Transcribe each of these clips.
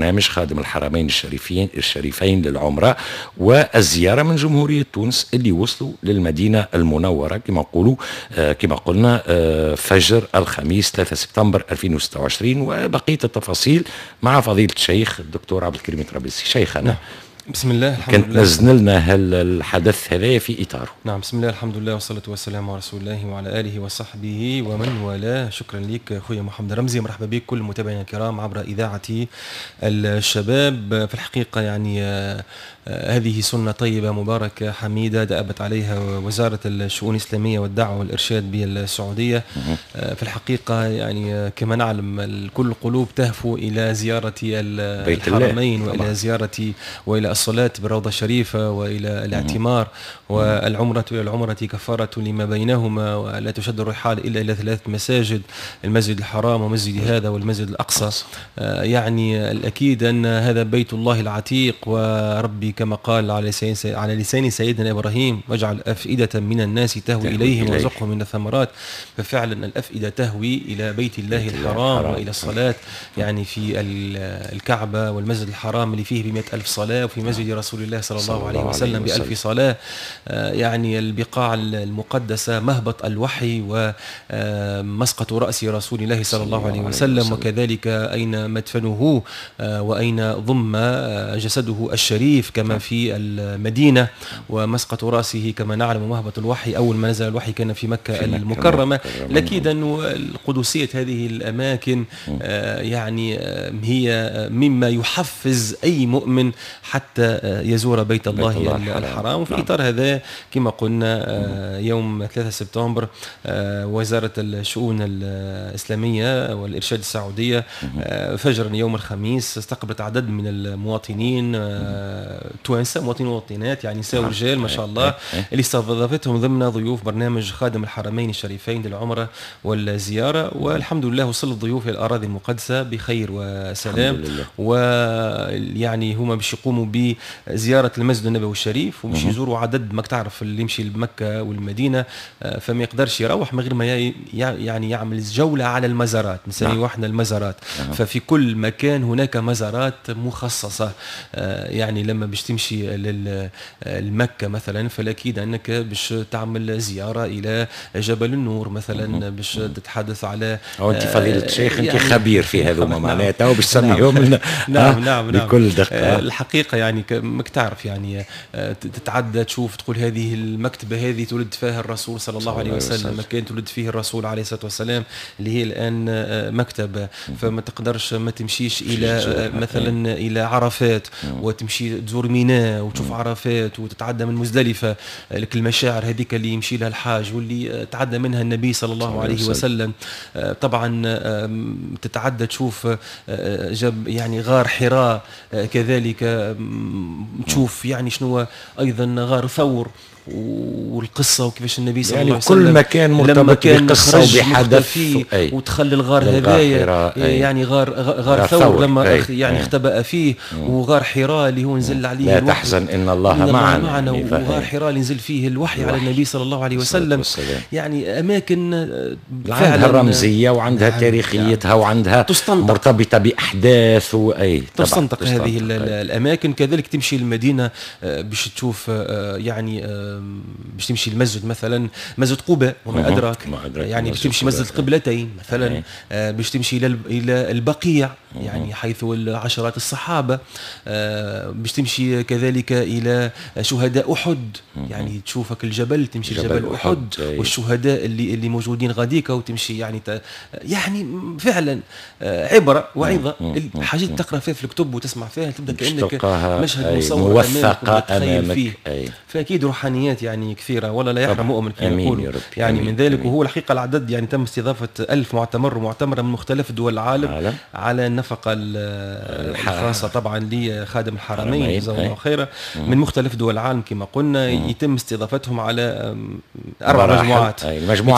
برنامج خادم الحرمين الشريفين للعمرة والزيارة من جمهورية تونس اللي وصلوا للمدينة المنورة كما نقولوا كما قلنا فجر الخميس 3 سبتمبر 2026. وبقية التفاصيل مع فضيلة الشيخ الدكتور عبد الكريم طرابلسي. شيخنا بسم الله الحمد كنت لله. نزل لنا الحدث هذا في إطاره. نعم، بسم الله الحمد لله والصلاة والسلام على رسول الله وعلى آله وصحبه ومن والاه. شكرا لك أخويا محمد رمزي، مرحبا بك كل المتابعين الكرام عبر إذاعة الشباب. في الحقيقة يعني هذه سنة طيبة مباركة حميدة دأبت عليها وزارة الشؤون الإسلامية والدعوة والإرشاد بالسعودية. في الحقيقة يعني كما نعلم كل القلوب تهفو إلى زيارة الحرمين وإلى زيارة وإلى الصلاة بالروضة الشريفة وإلى الاعتمار والعمرة إلى العمرة كفارة لما بينهما، ولا تشد الرحال إلا إلى 3 مساجد: المسجد الحرام ومسجد هذا والمسجد الأقصى. يعني الأكيد أن هذا بيت الله العتيق، وربي كما قال على لسان سيدنا إبراهيم: واجعل أفئدة من الناس تهوي إليهم وارزقهم من الثمرات. ففعلا الأفئدة تهوي إلى بيت الله الحرام وإلى الصلاة يعني في الكعبة والمسجد الحرام اللي فيه ب100,000 صلاة، وفي مسجد رسول الله صلى الله عليه وسلم ب1000 صلاة. يعني البقاع المقدسة مهبط الوحي ومسقط رأس رسول الله صلى الله عليه وسلم، وكذلك أين مدفنه وأين ضم جسده الشريف كما في المدينة، ومسقط رأسه كما نعلم مهبط الوحي. أول ما نزل الوحي كان في مكة المكرمة. أكيد أن القدسية هذه الأماكن يعني هي مما يحفز أي مؤمن حتى يزور بيت الله الحرام. وفي إطار هذا كما قلنا يوم 3 سبتمبر وزارة الشؤون الإسلامية والإرشاد السعودية فجر يوم الخميس استقبلت عدد من المواطنين توانسة، مواطنين ومواطنات يعني نساء ورجال ما شاء الله، اللي استضافتهم ضمن ضيوف برنامج خادم الحرمين الشريفين للعمرة والزيارة. والحمد لله وصل الضيوف إلى الأراضي المقدسة بخير وسلام. ويعني هم باش يقوموا بزيارة المسجد النبوي الشريف وباش يزوروا عدد ما تعرف اللي يمشي لمكة والمدينة فما يقدرش يروح من غير ما يعني يعمل جولة على المزارات، نسميه احنا المزارات. ففي كل مكان هناك مزارات مخصصة. يعني لما باش تمشي لمكة مثلا فالأكيد أنك باش تعمل زيارة إلى جبل النور مثلا، باش تتحدث على أنت فضيلة الشيخ أنت يعني خبير في هذا معناتها وباش تسميهم لنا نعم بكل دقة. الحقيقة يعني ماك تعرف يعني تتعدى تشوف تقول هذه المكتبة هذه تولد فيها الرسول صلى الله عليه وسلم، مكان تولد فيه الرسول عليه الصلاة والسلام اللي هي الآن مكتبة. فما تقدرش ما تمشيش إلى مثلا إلى عرفات وتمشي تزور ميناء وتشوف عرفات وتتعدى من مزدلفة، لك المشاعر هذيك اللي يمشي لها الحاج واللي تعدى منها النبي صلى الله عليه وسلم. طبعا تتعدى تشوف يعني غار حراء، كذلك تشوف يعني شنو أيضا غار ثور والقصة وكيفاش النبي صلى الله عليه وسلم كل مكان مرتبط بقصة وبحدث وتخلي الغار هذايا يعني غار ثور لما يعني اختبأ فيه، وغار حراء اللي هو نزل عليه لا تحزن إن الله معنا وغار حراء اللي نزل فيه الوحي على النبي صلى الله عليه وسلم. يعني أماكن عندها الرمزية وعندها تاريخيتها وعندها مرتبطة بأحداث تستنطق هذه الأماكن. كذلك تمشي المدينة باش تشوف يعني باش تمشي المسجد مثلا مسجد قباء وما أدراك يعني باش تمشي مسجد القبلتين مثلا، باش تمشي إلى البقيع يعني حيث عشرات الصحابة، باش تمشي كذلك إلى شهداء أحد يعني تشوفك الجبل تمشي جبل أحد والشهداء اللي موجودين غاديك وتمشي يعني يعني فعلا عبرة وعظة. حاجات تقرأ فيها في الكتب وتسمع فيها تبدأ كأنك مشهد مصور موثقة أمامك فيه. فأكيد روحانيات يعني كثيرة ولا لا يحرم مؤمن كما يقولوا يعني من ذلك. وهو الحقيقة العدد يعني تم استضافة 1000 معتمر ومعتمرة من مختلف دول العالم على النفقة الخاصة طبعا لخادم الحرمين جزاه الله خيرا من مختلف دول العالم كما قلنا. يتم استضافتهم على 4 مجموعات، المجموعة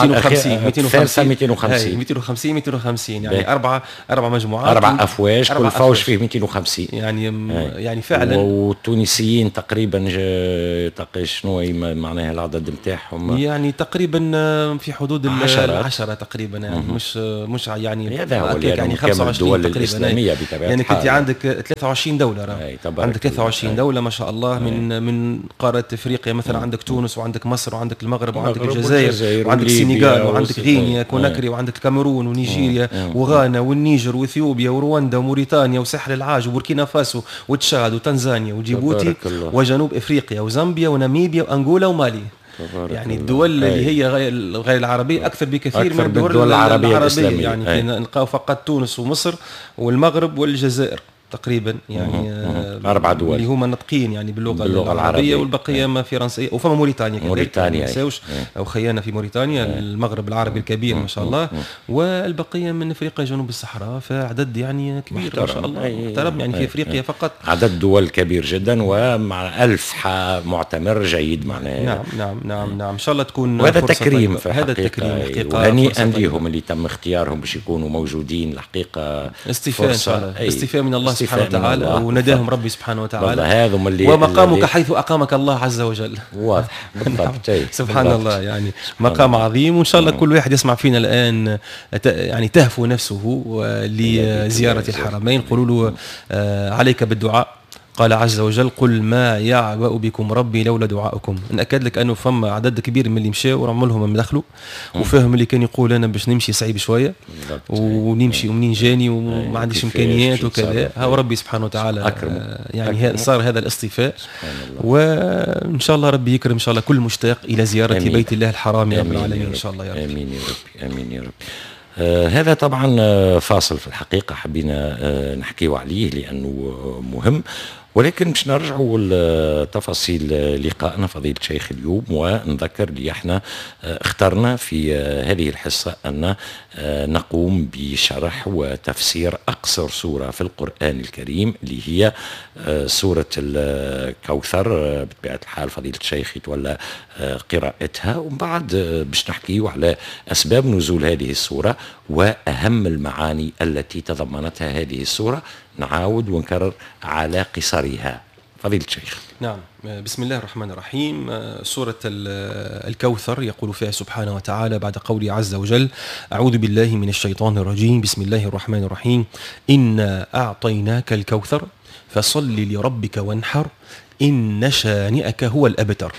250 يعني 4 مجموعات 4 أفواج كل فوج فيه 250 يعني فعلا. والتونسيين تقريبا شنو معناها العدد نتاعهم؟ يعني تقريبا في حدود 10 تقريبا يعني مش يعني هذا هو يعني 25 تقريبا الإسلامية بطبيعة يعني الحال. كنت عندك 23 دولة عندك 23 دولة ما شاء الله من قارة افريقيا مثلا عندك تونس وعندك مصر وعندك المغرب وعندك الجزائر وعندك السنغال وعندك غينيا كوناكري وعندك الكاميرون ونيجيريا وغانا والنيجر واثيوبيا ورواندا وموريتانيا وساحل العاج وبوركينا فاسو وتشاد وتنزانيا وجيبوتي وجنوب افريقيا وزامبيا وناميبيا وانغولا ومالي. يعني الدول اللي هي غير العربية أكثر بكثير من الدول العربية الإسلامية. يعني نلقاو فقط تونس ومصر والمغرب والجزائر تقريبا، يعني 4 دول اللي هما ناطقين يعني باللغة العربية والبقية ما فرنسية. وفما موريتانيا كذلك ما ننساوش أو خيانا في موريتانيا المغرب العربي الكبير ما شاء الله، والبقية من افريقيا جنوب الصحراء، فعدد يعني كبير ما شاء الله محترم. يعني في افريقيا فقط عدد دول كبير جدا ومع 1000 معتمر جيد معناه. نعم ان شاء الله تكون وهذا تكريم في هذا التكريم وهنيئا ليهم اللي تم اختيارهم باش يكونوا موجودين الحقيقة. استفاء ان شاء الله، استفاء من الله سبحانه وتعالى ونداهم ربي سبحانه وتعالى. هذم اللي ومقامك حيث أقامك الله عز وجل. واضح بالضبط. سبحان الله، يعني مقام عظيم. وإن شاء الله كل واحد يسمع فينا الآن يعني تهفو نفسه لزيارة الحرمين. قولوا له عليك بالدعاء. قال عز وجل قل ما يعبأ بكم ربي لولا دعاؤكم. نأكد لك أنه فما عدد كبير من اللي مشاو ورملهم من دخلوا وفهم اللي كان يقول أنا باش نمشي صعيب شوية ونمشي ومنين جاني وما عنديش إمكانيات وكذا. ها ربي سبحانه وتعالى يعني صار هذا الاصطفاء، وإن شاء الله ربي يكرم إن شاء الله كل مشتاق إلى زيارة بيت الله الحرام يا رب العالمين إن شاء الله يا رب. آمين يا رب، آمين يا رب. هذا طبعا فاصل في الحقيقة حبينا نحكيه عليه لأنه مهم، ولكن باش نرجعوا لتفاصيل لقائنا فضيلة الشيخ اليوم. ونذكر لي احنا اخترنا في هذه الحصة أن نقوم بشرح وتفسير أقصر سورة في القرآن الكريم اللي هي سورة الكوثر. بطبيعة الحال فضيلة الشيخ يتولى قراءتها، ومن بعد باش نحكيه على أسباب نزول هذه السورة وأهم المعاني التي تضمنتها هذه السورة. نعاود ونكرر على قصرها فضيلة الشيخ. نعم، بسم الله الرحمن الرحيم. سورة الكوثر يقول فيها سبحانه وتعالى بعد قوله عز وجل أعوذ بالله من الشيطان الرجيم بسم الله الرحمن الرحيم إنا أعطيناك الكوثر فصل لربك وانحر إن شانئك هو الأبتر.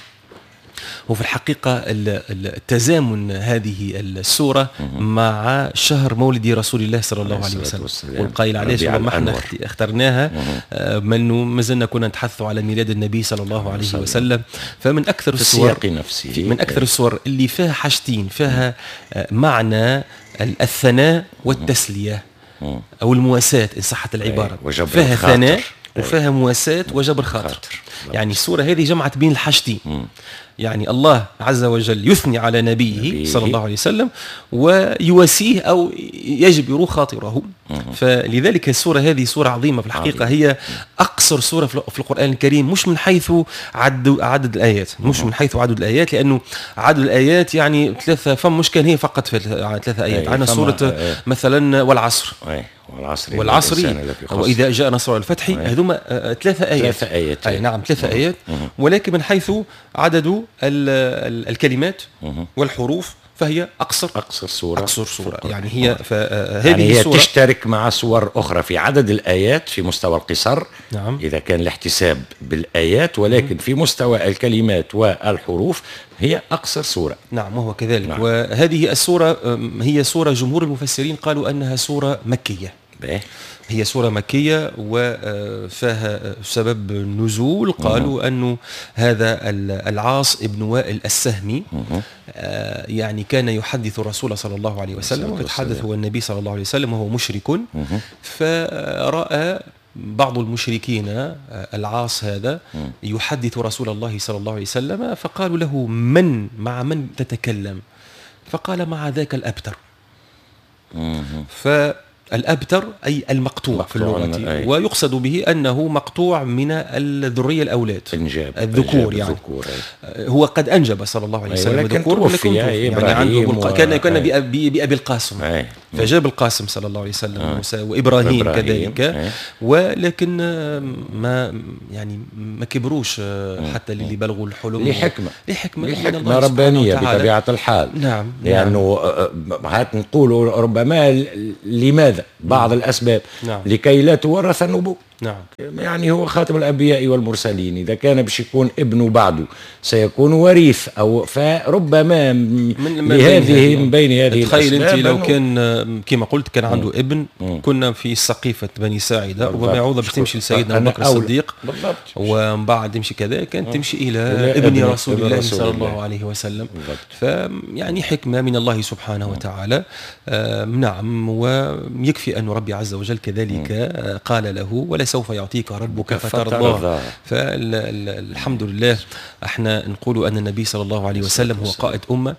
وفي الحقيقة التزامن هذه السورة مع شهر مولد رسول الله صلى الله عليه وسلم، والقائل علاش ما احنا اخترناها منه مازلنا كنا نتحدث على ميلاد النبي صلى الله عليه وسلم. فمن أكثر السور من أكثر السور اللي فيها حاجتين، فيها معنى الثناء والتسلية أو المواساة إن صحت العبارة، فيها ثناء وفيها مواساة وجبر خاطر. يعني السورة هذه جمعت بين الحاجتين، يعني الله عز وجل يثني على نبيه صلى الله عليه وسلم ويواسيه أو يجبر خاطره. فلذلك السورة هذه سورة عظيمة في الحقيقة، هي أقصر سورة في القرآن الكريم، مش من حيث عدد الآيات، مش من حيث عدد الآيات، لأنه عدد الآيات يعني 3 مش كان هي فقط في 3 آيات. عندنا سورة مثلا والعصر والعصر وإذا جاء نصر الفتح، هذوما 3 آيات. نعم 3 آيات، ولكن من حيث عدد الكلمات والحروف فهي أقصر سورة. يعني هي يعني هي تشترك مع سور أخرى في عدد الآيات في مستوى القصر. نعم. إذا كان الاحتساب بالآيات، ولكن في مستوى الكلمات والحروف هي أقصر سورة. نعم وهو كذلك. نعم. وهذه السورة هي سورة جمهور المفسرين قالوا أنها سورة مكية. هي سورة مكية وفيها سبب النزول قالوا أنه هذا العاص ابن وائل السهمي يعني كان يحدث الرسول صلى الله عليه وسلم، ويتحدث هو النبي صلى الله عليه وسلم وهو مشرك، فرأى بعض المشركين العاص هذا يحدث رسول الله صلى الله عليه وسلم، فقالوا له مع من تتكلم؟ فقال مع ذاك الأبتر. الأبتر أي المقطوع في اللغة، ويقصد به أنه مقطوع من الذرية الأولاد الذكور. يعني هو قد أنجب صلى الله عليه وسلم ذكور، ولكن يعني كان بأبي القاسم. فجاب القاسم صلى الله عليه وسلم وإبراهيم كذلك، ولكن ما كبروش حتى اللي بلغوا الحلم لحكمة ربانية بطبيعة الحال. نعم. لأنه هات نقول ربما لماذا بعض الأسباب لكي لا تورث النبوة. نعم. يعني هو خاتم الأنبياء والمرسلين، إذا كان باش يكون ابنه بعده سيكون وريث، أو فربما من بين هذه تخيل أنت لو كان كما قلت كان عنده ابن، كنا في سقيفة بني ساعدة، ربما يعوض باش تمشي لسيدنا أبو بكر الصديق، ومن بعد تمشي كذا كانت تمشي إلى ابن رسول الله صلى الله عليه وسلم. فيعني حكمة من الله سبحانه وتعالى. نعم. ويكفي أن ربي عز وجل كذلك قال له ولا سوف يعطيك ربك فترضى. فالحمد لله احنا نقول أن النبي صلى الله عليه وسلم هو قائد أمة،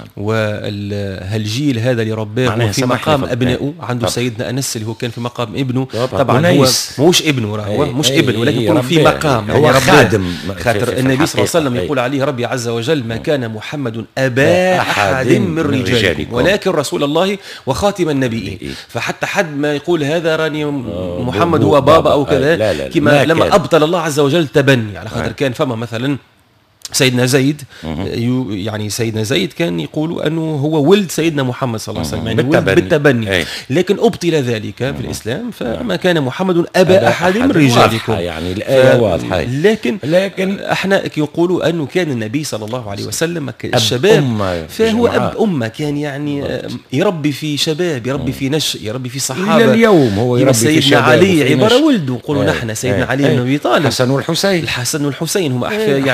والجيل هذا اللي رباه في مقام أبنائه. عنده سيدنا أنس اللي هو كان في مقام ابنه، طبعا هو موش ابنه، هو مش ابن، ولكن يكون في مقام هو خادم. خاطر النبي صلى الله عليه وسلم يقول عليه ربي عز وجل ما كان محمد أبا أحد من رجالكم ولكن رسول الله وخاتم النبيين. فحتى حد ما يقول هذا راني محمد هو بابا أو كذا، كما لما أبطل الله عز وجل تبني، على خاطر كان فما مثلا سيدنا زيد، يعني سيدنا زيد كان يقول أنه هو ولد سيدنا محمد صلى الله عليه وسلم، يعني بالتبني. لكن أبطل ذلك في الإسلام، فما كان محمد أبا أحد من رجالكم، يعني الآية واضحة. لكن احنا يقولوا أنه كان النبي صلى الله عليه وسلم الشباب، فهو أب أمة، كان يعني يربي في شباب، يربي في نشء، يربي في صحابة. إلى اليوم هو يربي في سيدنا علي عبارة ولده، نقولوا نحن سيدنا علي بن أبي طالب، الحسن والحسين هم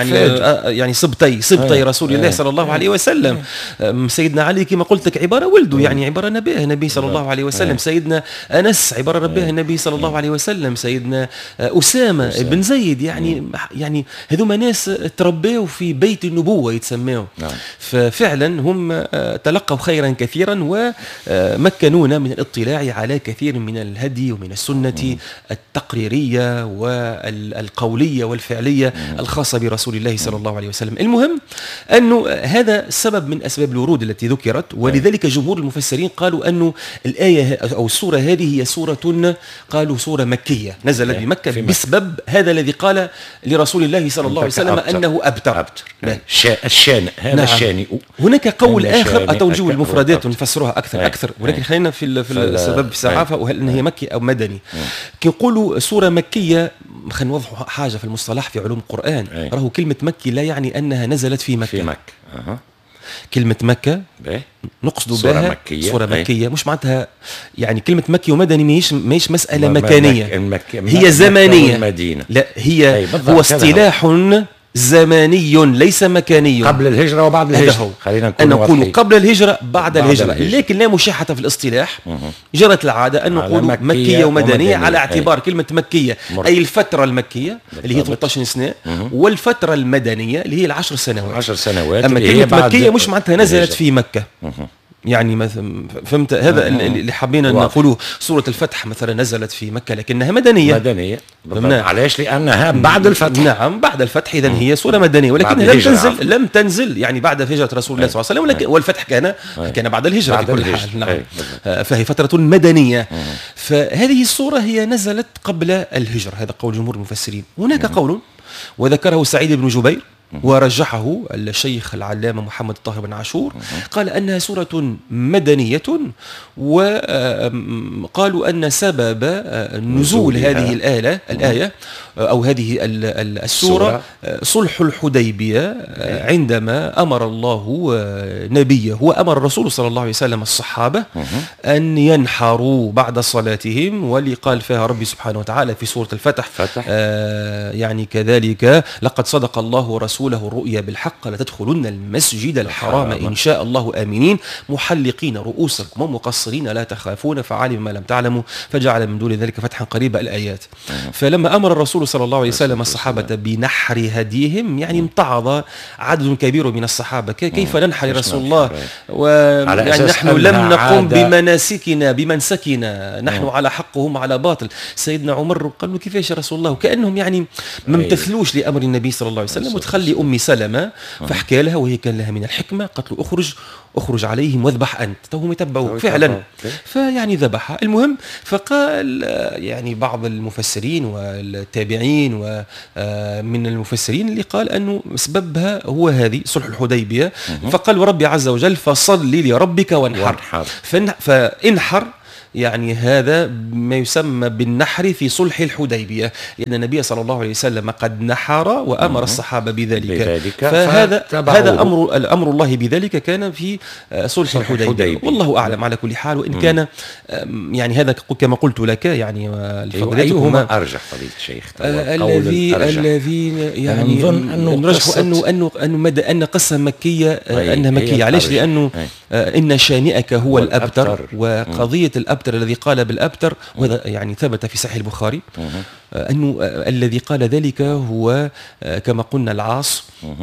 يعني سبطي رسول الله صلى الله عليه وسلم. سيدنا علي كما قلت لك عبارة ولده، يعني عبارة نبيه النبي صلى الله عليه وسلم. سيدنا أنس عبارة نبيه النبي صلى الله عليه وسلم. سيدنا أسامة بن زيد، يعني هذوما ناس تربوا في بيت النبوة يتسموا. ففعلا هم تلقوا خيرا كثيرا، ومكنونا من الاطلاع على كثير من الهدي ومن السنة التقريرية والقولية والفعلية الخاصة برسول الله صلى الله عليه وسلم. المهم أنه هذا سبب من أسباب الورود التي ذكرت، ولذلك جمهور المفسرين قالوا أنه الآية أو السورة هذه هي قالوا سورة مكية نزلت بمكة بسبب هذا الذي قال لرسول الله صلى الله عليه وسلم أنه أبتر. الشان هذا الشانئ. هناك قول آخر أتوجه المفردات ونفسرها أكثر، ولكن خلينا في السبب السعافة، وهل أنها مكي أو مدني. كيقولوا سورة مكية، خلينا نوضح حاجة في المصطلح في علوم القرآن. راهو كلمة مكي لا يعني أنها نزلت في مكة. كلمة مكة نقصد بها سورة مكية، مش معناتها يعني كلمة مكي ومدني ماهيش مسألة مكانية، هي زمانية. لا، هو اصطلاح زماني ليس مكاني، قبل الهجرة وبعد الهجرة. خلينا نقول قبل الهجرة بعد الهجرة، لكن لا مشاحة في الاصطلاح. جرت العادة أن نقول مكية ومدنية على اعتبار كلمة مكية أي الفترة المكية اللي هي 13 سنة، والفترة المدنية اللي هي 10 سنوات. 10 سنوات. أما كلمة مكية مش معناتها نزلت في مكة. يعني مثلا فهمت هذا اللي حابين نقوله. سورة الفتح مثلا نزلت في مكة لكنها مدنية. علاش؟ لأنها بعد الفتح. نعم، بعد الفتح. إذن هي سورة مدنية، ولكنها لم تنزل يعني بعد هجرة رسول الله صلى الله عليه وسلم، ولكن والفتح كان بعد الهجرة في كل حال. نعم. فهي فترة مدنية. فهذه السورة هي نزلت قبل الهجرة، هذا قول جمهور المفسرين. هناك قول وذكره سعيد بن جبير ورجحه الشيخ العلامة محمد الطاهر بن عاشور، قال أنها سورة مدنية، وقالوا أن سبب نزول هذه الآية أو هذه السورة صلح الحديبية، عندما أمر الله نبيه وأمر الرسول صلى الله عليه وسلم الصحابة أن ينحروا بعد صلاتهم، واللي قال فيها ربي سبحانه وتعالى في سورة الفتح يعني كذلك لقد صدق الله ورسوله الرؤيا بالحق لتدخلن المسجد الحرام إن شاء الله آمنين محلقين رؤوسكم ومقصرين لا تخافون فعلم ما لم تعلموا فجعل من دون ذلك فتحا قريبا الآيات. فلما أمر الرسول صلى الله عليه وسلم الصحابة بنحر هديهم، يعني امتعظ عدد كبير من الصحابة كيف ننحر رسول الله، ويعني نحن لم نقوم بمنسكنا، نحن على حق وهم على باطل. سيدنا عمر قال له كيفاش يا رسول الله، وكأنهم يعني ما امتثلوش لأمر النبي صلى الله عليه وسلم، وتخلي لأم سلمة، فحكى لها وهي كان لها من الحكمة، قالت له اخرج عليهم واذبح أنت، توهم يتبعوك فعلا. فيعني ذبحها. المهم فقال يعني بعض المفسرين والتابعين ومن المفسرين اللي قال أنه سببها هو هذه صلح الحديبية. فقال وربي عز وجل فصل لربك وانحر. فانحر يعني هذا ما يسمى بالنحر في صلح الحديبية، لأن النبي صلى الله عليه وسلم قد نحر وأمر الصحابة بذلك. فهذا أمر الله بذلك كان في صلح الحديبية. والله أعلم على كل حال. وإن كان يعني هذا كما قلت لك يعني أيهما أرجح فضيلة الشيخ؟ الذي يعني نرجح أن قصة مكية أنها مكية. علاش؟ لأنه إن شانئك هو الأبتر. وقضية الأبتر الذي قال بالأبتر، وهذا يعني ثبت في صحيح البخاري أنه الذي قال ذلك هو كما قلنا العاص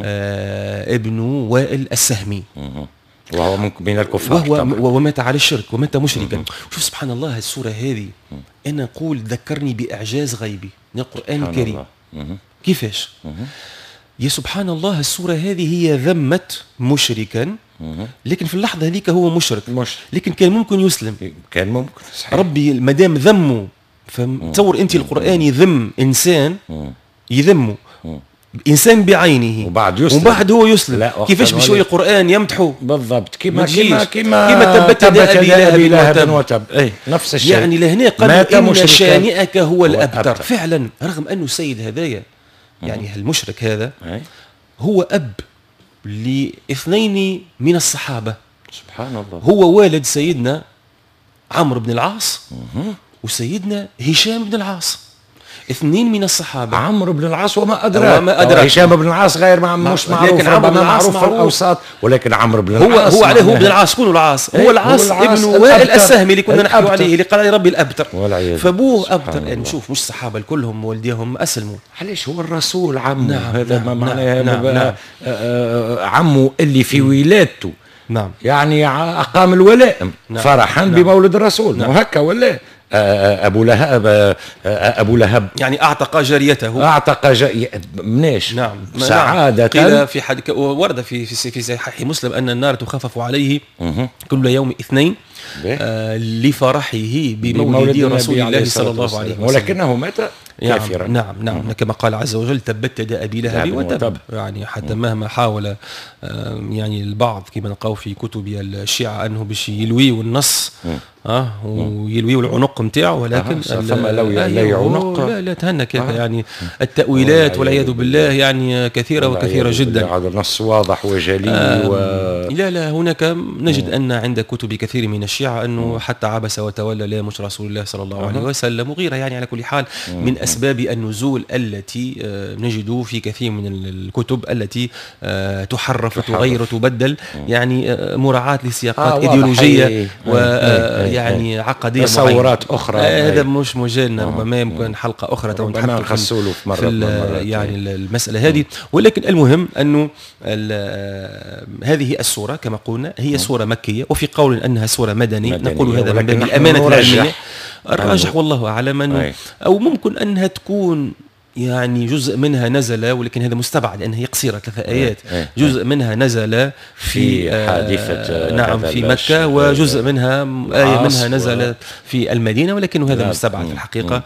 ابن وائل السهمي، وهو من الكفار ومات على الشرك ومات مشركا. شوف سبحان الله السورة هذه أنا أقول ذكرني بإعجاز غيبي من القرآن الكريم. كيفاش؟ يا سبحان الله السورة هذه هي ذمت مشركا، لكن في اللحظة هذيك هو مشرك، لكن كان ممكن يسلم، كان ممكن. صحيح. ربي مدام ذمه، فتصور أنت القرآن يذم إنسان، يذمه إنسان بعينه وبعد هو يسلم. كيفاش بشوية القرآن يمدحه بالضبط كما تبت يدا أبي لهب وتب. نفس الشيء. يعني لهنا قال إن شانئك هو الأبتر. فعلا رغم أنه سيد هدايا يعني المشرك هذا هو أب لاثنين من الصحابة. سبحان الله. هو والد سيدنا عمرو بن العاص وسيدنا هشام بن العاص، اثنين من الصحابة. عمرو بن العاص وما أدراك. هشام بن العاص غير مش معروف، ربما معروف في الأوساط، ولكن عمرو بن العاص هو عليه بن العاص. شكون العاص؟ هو العاص ابن وائل السهمي اللي كنا نحكي عليه، اللي قال ربي الأبتر، فابوه أبتر. يعني شوف مش الصحابة كلهم والديهم أسلموا. علاش هو الرسول عمه؟ هذا ما معناه عمه اللي في ولادته. يعني أقام الولاء فرحا بمولد الرسول. وهكا ولا أبو لهب يعني أعتق جاريته. مناش سعادة. قيل في حد ورد في صحيح مسلم أن النار تخفف عليه كل يوم اثنين لفرحه بمولد رسول الله صلى الله عليه وسلم، ولكنه مات كافرا. نعم كما قال عز وجل تبت يدا أبي لهب وتب. يعني حتى مهما حاول يعني البعض كما نلقاو في كتب الشيعة أنه باش يلويوا النص ويلويوا العنق نتاعو، ولكن لا تهنى كيف يعني التأويلات والعياذ بالله يعني كثيرة وكثيرة جدا. هذا النص واضح وجلي لا هناك نجد أن عند كتب كثير من الشيعة أنه حتى عبس وتولى لا مش رسول الله صلى الله عليه وسلم وغيره. يعني على كل حال من أسباب النزول التي نجد في كثير من الكتب التي تحرف وتغير وتبدل، يعني مراعاة لسياقات إيديولوجية ويعني عقدية، تصورات أخرى. هذا مش مجالنا، ربما يمكن حلقة أخرى نخصوله في مرة يعني المسألة هذه. ولكن المهم أنه هذه السورة كما قلنا هي سورة مكية، وفي قول أنها سورة مدنية. نقول هذا من باب الأمانة العلمية. الراجح والله أعلم أنه أو ممكن أنها تكون يعني جزء منها نزل، ولكن هذا مستبعد لأنها هي قصيرة 3 آيات. جزء منها نزل في حادثة في مكة، وجزء منها آية منها نزل في المدينة، ولكن هذا مستبعد في الحقيقة.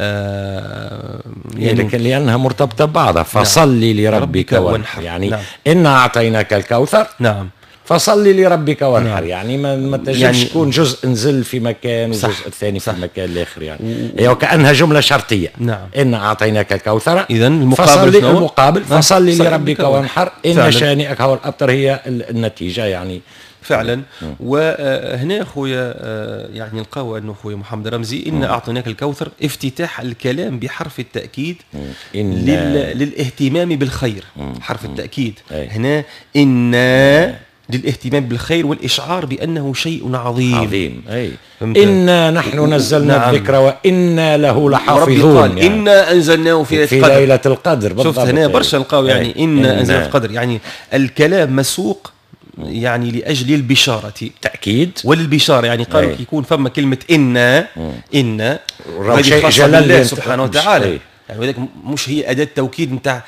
يعني لكن لأنها مرتبطة ببعضها. فصلي لربك وانحر. يعني إنا أعطيناك الكوثر. فصلي لربك وانحر. يعني ما تجيش يعني تكون جزء نزل في مكان وجزء الثاني في المكان الآخر. يعني وكأنها جملة شرطية. إن أعطيناك الكوثر. إذا المقابل فصلي لربك وانحر إن شانئك هو الأبتر هي النتيجة يعني فعلا. وهنا أخويا يعني نلقاو أنه أخويا محمد رمزي إن أعطيناك الكوثر افتتاح الكلام بحرف التأكيد للاهتمام بالخير. حرف التأكيد هنا إن للاهتمام بالخير والإشعار بأنه شيء عظيم. إنا نحن نزلنا الذكر وإنا له لحافظون. يعني إنا أنزلناه في ليلة القدر. شفت هنا برشا نلقاو يعني إنا أنزلنا القدر. يعني الكلام مسوق يعني لأجل البشارة تأكيد وللبشارة. يعني قالوا يكون فما كلمة إنا شيء جلال الله سبحانه وتعالى. يعني ولكن مش هي أداة توكيد نتاع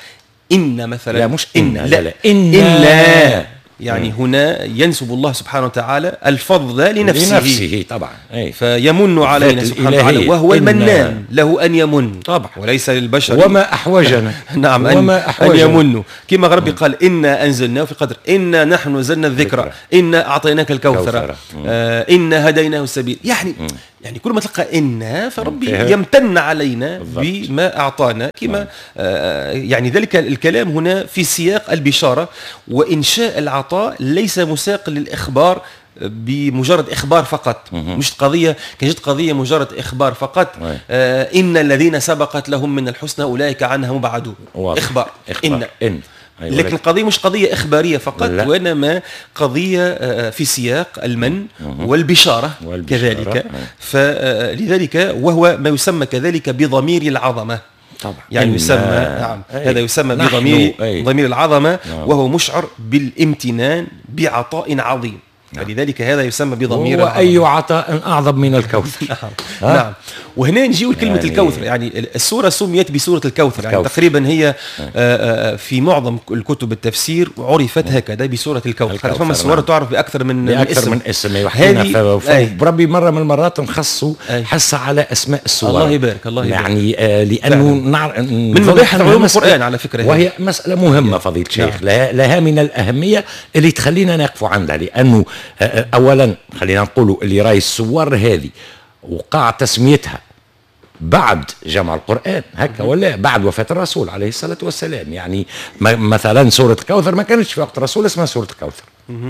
إن مثلا، لا مش إن، لا إن يعني هنا ينسب الله سبحانه وتعالى الفضل لنفسه طبعا. فيمن علينا سبحانه وتعالى، وهو المنان، له أن يمن طبعا، وليس للبشر. وما أحوجنا نعم أن يمن، كما ربي قال إنا أنزلناه في قدر، إنا نحن نزلنا الذكر، إنا أعطيناك الكوثر، إنا هديناه السبيل. يعني كل ما تلقى إنا فربي يمتن علينا بما أعطانا، كما يعني ذلك الكلام هنا في سياق البشارة، وإنشاء العطاء ليس مساق للإخبار بمجرد إخبار فقط. مش قضية كانت قضية مجرد إخبار فقط. إن الذين سبقت لهم من الحسنى أولئك عنها مبعدون. إخبار. إن. لكن القضية مش قضية إخبارية فقط، وإنما قضية في سياق المن والبشارة كذلك. فلذلك وهو ما يسمى كذلك بضمير العظمة طبعا. يعني يسمى نعم هذا يسمى بضمير العظمة، وهو مشعر بالامتنان بعطاء عظيم. فلذلك هذا يسمى بضمير العظمة. وأي عطاء أعظم من الكوثر. نعم. وهنا نجيو لكلمة الكوثر. يعني السورة سميت بسورة الكوثر، يعني تقريبا هي في معظم الكتب التفسير عرفت هكذا بسورة الكوثر. فما السورة تعرف بأكثر من اسم. هذه بربي مرة من المرات نخصوا حس على أسماء السور. الله يبارك، الله يبارك. يعني لأنه من مباحث علوم القرآن على فكرة، وهي مسألة مهمة فضيلة الشيخ، لها من الأهمية اللي تخلينا نقف عندها. لأنه أولا خلينا نقولوا اللي راي السور هذه وقع تسميتها بعد جمع القرآن هكا، ولا بعد وفاة الرسول عليه الصلاة والسلام. يعني مثلا سورة الكوثر ما كانتش في وقت الرسول اسمها سورة الكوثر،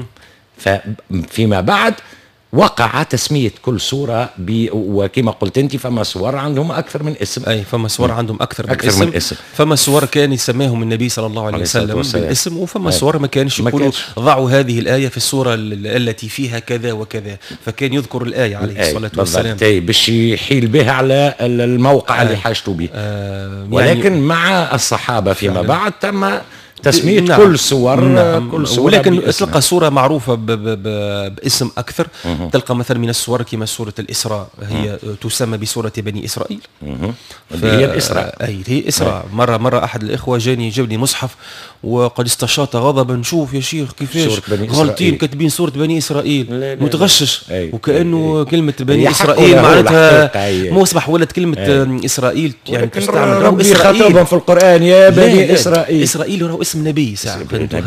فيما بعد وقع تسمية كل سورة وكما قلت أنت فما سور عندهم أكثر من اسم. فما سور عندهم أكثر من اسم. فما سور كان يسميهم النبي صلى الله عليه وسلم بالاسم، وفما سور ما كانش يقولوا ضعوا هذه الآية في السورة التي فيها كذا وكذا، فكان يذكر الآية عليه الصلاة والسلام باش يحيل بها على الموقع اللي حاجته به. ولكن يعني مع الصحابة فيما بعد تم تسمية كل سور. كل سورة ولكن تلقى سورة معروفة باسم أكثر. تلقى مثلا من السور كما سورة الإسراء، هي تسمى بسورة بني إسرائيل. هي الإسراء. هي إسراء. مرة أحد الإخوة جاني جاب لي مصحف وقد استشاط غضبا، شوف يا شيخ كيفاش غلطين كاتبين سورة بني إسرائيل. لا متغشش. وكأنه كلمة بني إسرائيل معناتها مو أصبح ولد كلمة إسرائيل، يعني تستعمل ربي خاطبهم في القرآن يا بني إسرائيل. إسرائيل راهو اسم نبي ساعة،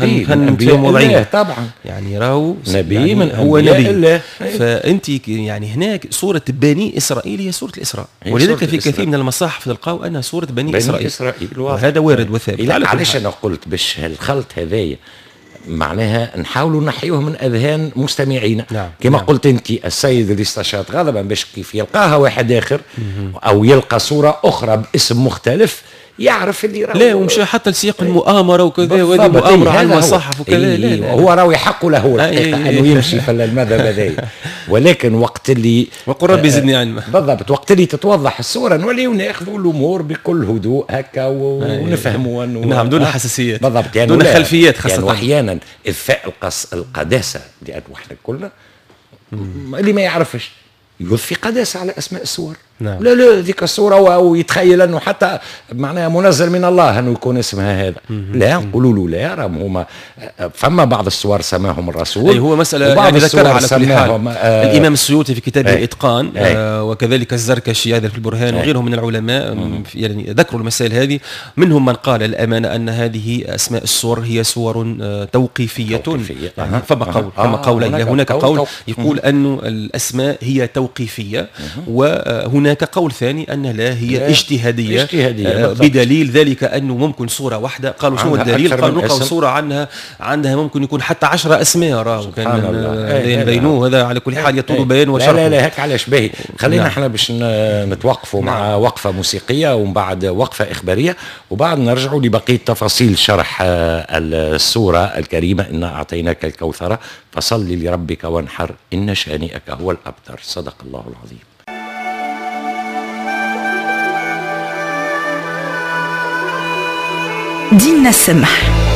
نبي طبعا، يعني راهو نبي يعني من هو نبي الله. فأنت يعني هناك سورة بني إسرائيل هي سورة الإسراء، ولذلك في كثير من المصاحف تلقاو أنها سورة بني إسرائيل. وهذا وارد وثابت. علاش أنا قلت باش الخلط هذايا معناها نحاولوا نحيوه من أذهان مستمعينا. كما قلت أنت السيد اللي استشهد غضبا باش كيف يلقاها واحد آخر أو يلقى صورة أخرى باسم مختلف يعرف اللي راهو. لا ومشى حتى لسياق المؤامرة وكذا، وهذه مؤامرة على المصاحف وكذا. لا هو راهو يحق له الحقيقة أنه يمشي في المذهب هذايا، ولكن وقت اللي وقل ربي زدني علما بالضبط، وقت اللي تتوضح الصورة نوليو ناخذوا الأمور بكل هدوء هكا ونفهموا أنه نعم دون حساسيات بالضبط، يعني دون خلفيات خاصة. يعني أحيانا إضفاء القداسة لأن احنا كلنا اللي ما يعرفش يضفي قداسة على أسماء السور. نعم. لا ذيك الصورة ويتخيل أنه حتى معناها منزل من الله أنه يكون اسمها هذا. لا نقولوا له لا، راهم هما فما بعض الصور سماهم الرسول. أي هو مسألة يعني ذكرها على كل حال الإمام السيوطي في كتابه الإتقان، وكذلك الزركشي هذا في البرهان وغيرهم من العلماء يعني ذكروا المسائل هذه. منهم من قال الأمانة أن هذه أسماء السور هي سور توقيفية. يعني فما قول هناك قول يقول أن الأسماء هي توقيفية، وهناك قول ثاني أن لا هي اجتهادية. بدليل ذلك أنه ممكن صورة واحدة. قالوا شنو الدليل؟ قالوا نلقى صورة عندها ممكن يكون حتى 10 أسماء. راهو كان بينوه هذا على كل حال يطول بيان وشرح. لا هيك علاش باهي. خلينا احنا باش نتوقفوا مع وقفة موسيقية ومن بعد وقفة إخبارية، وبعد نرجعوا لبقية تفاصيل شرح السورة الكريمة إنا أعطيناك الكوثر فصل لربك وانحر إن شانئك هو الأبتر. صدق الله العظيم. ديننا السمح